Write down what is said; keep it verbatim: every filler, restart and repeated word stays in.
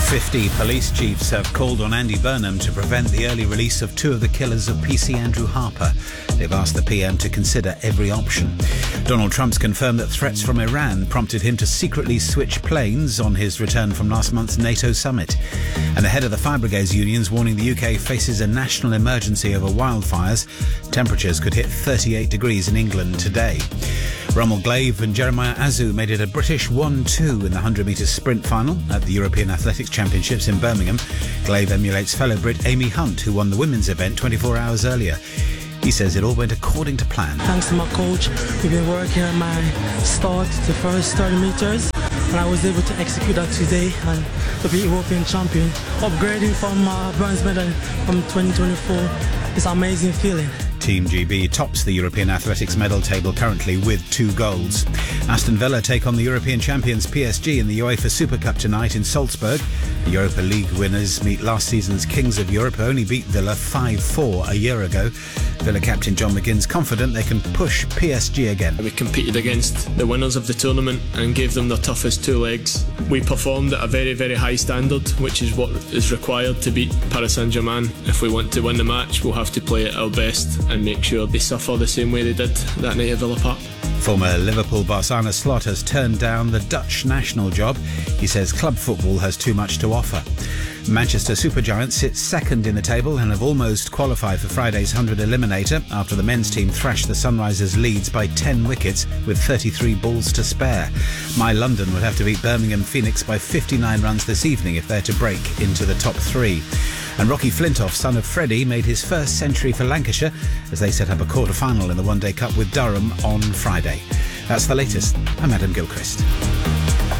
fifty police chiefs have called on Andy Burnham to prevent the early release of two of the killers of P C Andrew Harper. They've asked the P M to consider every option. Donald Trump's confirmed that threats from Iran prompted him to secretly switch planes on his return from last month's NATO summit. And the head of the fire brigades unions warning the U K faces a national emergency over wildfires. Temperatures could hit thirty-eight degrees in England today. Rommel Glaive and Jeremiah Azu made it a British one two in the one hundred metres sprint final at the European Athletics Championships in Birmingham. Glaive emulates fellow Brit Amy Hunt, who won the women's event twenty-four hours earlier. He says it all went according to plan. Thanks to my coach, we've been working on my start, the first thirty metres, and I was able to execute that today and to be European champion. Upgrading from uh, bronze medal from twenty twenty-four, it's an amazing feeling. Team G B tops the European Athletics medal table currently with two golds. Aston Villa take on the European champions P S G in the UEFA Super Cup tonight in Salzburg. The Europa League winners meet last season's Kings of Europe, who only beat Villa five four a year ago. Villa captain John McGinn's confident they can push P S G again. We competed against the winners of the tournament and gave them their toughest two legs. We performed at a very, very high standard, which is what is required to beat Paris Saint-Germain. If we want to win the match, we'll have to play at our best and make sure they suffer the same way they did that night at Villa Park. Former Liverpool boss Arne Slot has turned down the Dutch national job. He says club football has too much to offer. Manchester Supergiants sit second in the table and have almost qualified for Friday's one hundred eliminator after the men's team thrashed the Sunrisers Leeds by ten wickets with thirty-three balls to spare. My London would have to beat Birmingham Phoenix by fifty-nine runs this evening if they're to break into the top three. And Rocky Flintoff, son of Freddie, made his first century for Lancashire as they set up a quarter-final in the One Day Cup with Durham on Friday. That's the latest. I'm Adam Gilchrist.